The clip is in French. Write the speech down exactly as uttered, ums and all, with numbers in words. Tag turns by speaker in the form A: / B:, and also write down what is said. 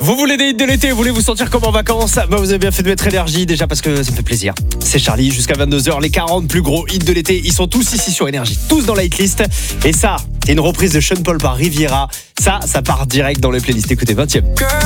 A: Vous voulez des hits de l'été, vous voulez vous sentir comme en vacances? Bah vous avez bien fait de mettre énergie déjà parce que ça me fait plaisir. C'est Charlie, jusqu'à vingt-deux heures, les quarante plus gros hits de l'été, ils sont tous ici sur Énergie, tous dans la hitlist. Et ça, c'est une reprise de Sean Paul par Riviera. Ça, ça part direct dans les playlists. Écoutez, vingtième.